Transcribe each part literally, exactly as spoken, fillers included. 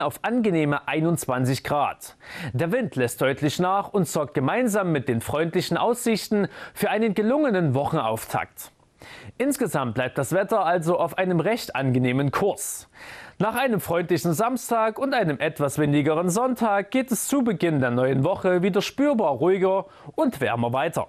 auf angenehme einundzwanzig Grad. Der Wind lässt deutlich nach und sorgt gemeinsam mit den freundlichen Aussichten für einen gelungenen Wochenauftakt. Insgesamt bleibt das Wetter also auf einem recht angenehmen Kurs. Nach einem freundlichen Samstag und einem etwas windigeren Sonntag geht es zu Beginn der neuen Woche wieder spürbar ruhiger und wärmer weiter.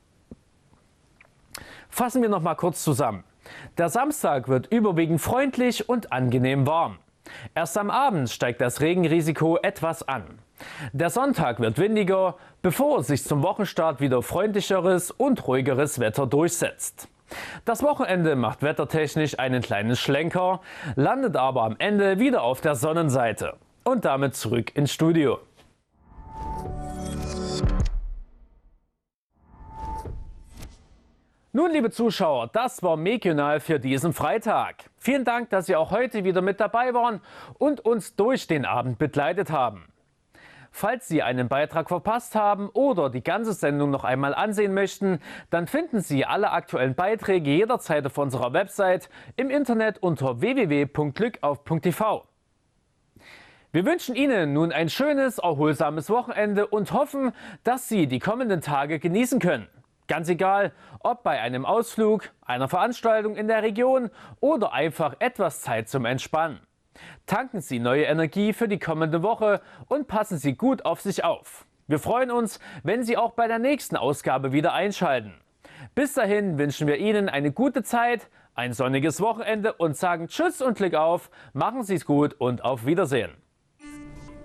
Fassen wir noch mal kurz zusammen. Der Samstag wird überwiegend freundlich und angenehm warm. Erst am Abend steigt das Regenrisiko etwas an. Der Sonntag wird windiger, bevor sich zum Wochenstart wieder freundlicheres und ruhigeres Wetter durchsetzt. Das Wochenende macht wettertechnisch einen kleinen Schlenker, landet aber am Ende wieder auf der Sonnenseite. Und damit zurück ins Studio. Nun, liebe Zuschauer, das war Mekional für diesen Freitag. Vielen Dank, dass Sie auch heute wieder mit dabei waren und uns durch den Abend begleitet haben. Falls Sie einen Beitrag verpasst haben oder die ganze Sendung noch einmal ansehen möchten, dann finden Sie alle aktuellen Beiträge jederzeit auf unserer Website im Internet unter w w w punkt glückauf punkt t v. Wir wünschen Ihnen nun ein schönes, erholsames Wochenende und hoffen, dass Sie die kommenden Tage genießen können. Ganz egal, ob bei einem Ausflug, einer Veranstaltung in der Region oder einfach etwas Zeit zum Entspannen. Tanken Sie neue Energie für die kommende Woche und passen Sie gut auf sich auf. Wir freuen uns, wenn Sie auch bei der nächsten Ausgabe wieder einschalten. Bis dahin wünschen wir Ihnen eine gute Zeit, ein sonniges Wochenende und sagen Tschüss und Glück auf, machen Sie es gut und auf Wiedersehen.